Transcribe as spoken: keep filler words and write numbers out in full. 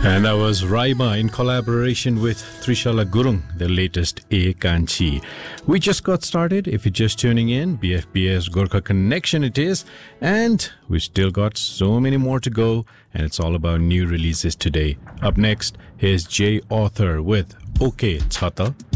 And that was Raima in collaboration with Trishala Gurung, the latest A Kanchi. We just got started. If you're just tuning in, B F B S Gorkha Connection it is. And we've still got so many more to go. And it's all about new releases today. Up next, here's Jay Author with Okay Chata.